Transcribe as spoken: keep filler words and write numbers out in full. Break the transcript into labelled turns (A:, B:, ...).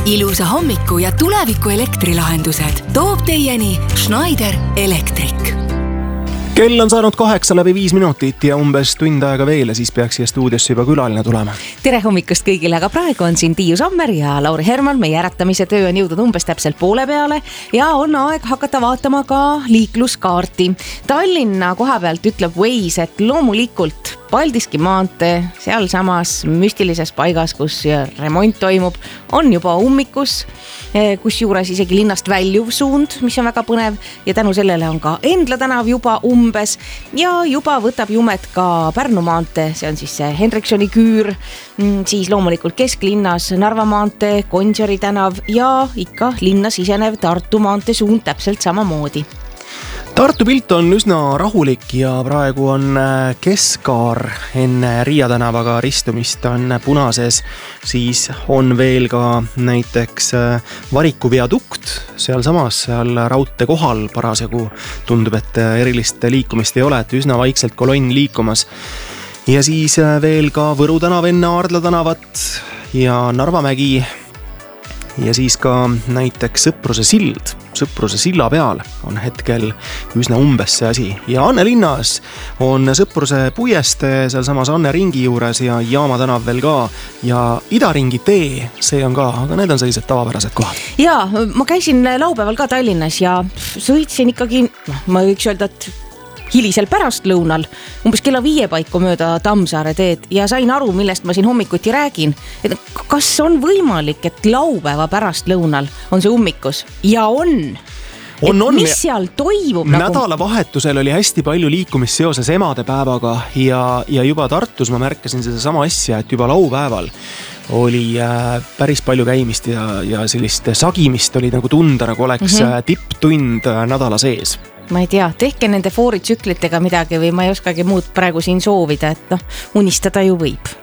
A: ilusa hommiku ja tuleviku elektrilahendused toob teieni Schneider Electric.
B: Kell on saanud kaheksa läbi viis minutit ja umbes tund aega veel ja siis peaks siia stuudiosse juba külaline tulema.
C: Tere hommikust kõigile, aga praegu on siin Tiiu Sommer ja Lauri Herman. Meie äratamise töö on jõudnud umbes täpselt poole peale ja on aeg hakata vaatama ka liikluskaarti. Tallinna koha pealt ütleb Waze, et loomulikult Paldiski maantee seal samas müstilises paigas, kus remont toimub, on juba ummikus, kus juures isegi linnast väljuv suund, mis on väga põnev ja tänu sellele on ka Endla tänav juba umbes ja juba võtab jumet ka Pärnu maantee, see on siis see Hendriksoni küür, siis loomulikult kesklinnas Narva maantee, Gonsiori tänav ja ikka linna sisenev Tartu maantee suund täpselt samamoodi.
B: Tartu pilt on üsna rahulik ja praegu on Keskaar enne Riia tänavaga ristumist on punases, siis on veel ka näiteks Variku viadukt, seal samas seal raudtee kohal parasjagu tundub, et erilist liikumist ei ole, et üsna vaikselt kolonn liikumas. Ja siis veel ka Võru tänav enne Aardla tänavat ja Narvamägi ja siis ka näiteks Sõpruse sild, Sõpruse silla peal on hetkel üsna umbes see asi. Ja Anne linnas on Sõpruse puieste seal samas Anne ringi juures ja Jaama tänav veel ka ja Idaringi tee, see on ka, aga need on sellised tavapärased kohad.
C: Jaa, ma käisin laupäeval ka Tallinnas ja sõitsin ikkagi, ma võiks öelda, et hilisel pärastlõunal, umbes kella viie paiku mööda Tammsaare teed ja sain aru, millest ma siin hommikuti räägin. Et kas on võimalik, et laupäeva pärastlõunal on see ummikus? Ja on.
B: On, on.
C: Mis seal toimub?
B: Nädalavahetusel oli hästi palju liikumist seoses emadepäevaga ja, ja juba Tartus ma märkasin seda sama asja, et juba laupäeval oli äh, päris palju käimist ja, ja sellist sagimist oli nagu tunda, nagu oleks mm-hmm. tipptund nädala sees.
C: Ma ei tea, tehke nende fooritsüklitega midagi või ma ei oskagi muud praegu siin soovida, et noh, unistada ju võib.